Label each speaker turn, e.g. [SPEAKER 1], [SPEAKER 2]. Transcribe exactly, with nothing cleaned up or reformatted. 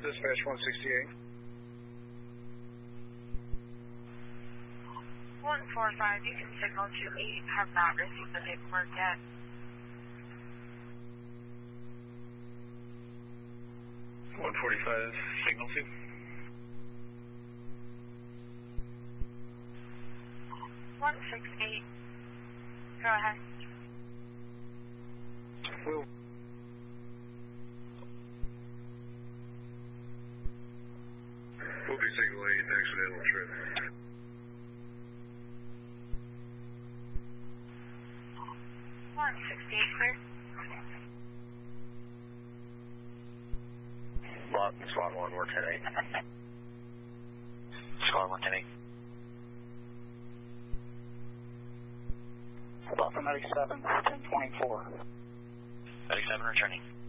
[SPEAKER 1] Dispatch one sixty-eight.
[SPEAKER 2] one four five, you can signal to me. Have not received the paperwork yet.
[SPEAKER 1] one forty-five, signal to.
[SPEAKER 2] one six eight, go ahead.
[SPEAKER 1] Will. We'll be signal eight, accidental trip.
[SPEAKER 2] one sixty-eight, clear.
[SPEAKER 3] Lot, squad one, we're ten eight. Squad one, ten eight.
[SPEAKER 4] About for ninety-seven, ten twenty-four.
[SPEAKER 3] ninety-seven returning.